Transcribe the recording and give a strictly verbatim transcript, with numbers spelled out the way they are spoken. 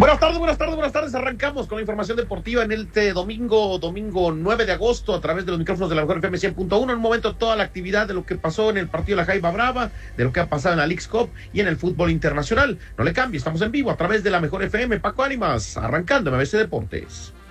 Buenas tardes, buenas tardes, buenas tardes. Arrancamos con la información deportiva en este domingo, domingo nueve de agosto, a través de los micrófonos de la mejor F M cien punto uno. En un momento toda la actividad de lo que pasó en el partido de la Jaiba Brava, de lo que ha pasado en la Leagues Cup y en el fútbol internacional. No le cambie, estamos en vivo a través de la mejor F M. Paco Ánimas, arrancando M B C Deportes.